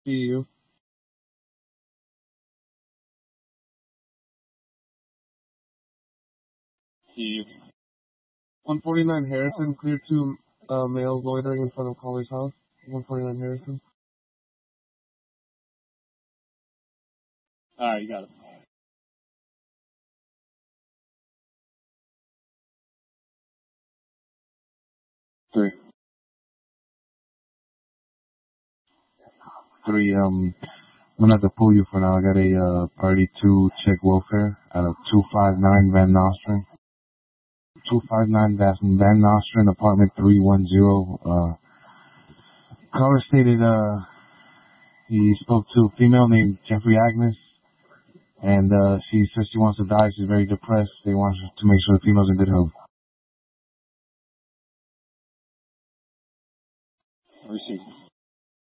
PU. PU. 149 Harrison, clear to male loitering in front of caller's house. 149 Harrison. Alright, you got it. Three. I'm gonna have to pull you for now. I got a party 2 check welfare out of 259 Van Nostrand. 259 Van Nostrand, apartment 310. Caller stated he spoke to a female named Jeffrey Agnes, and she says she wants to die. She's very depressed. They want to make sure the female's in good health. Received.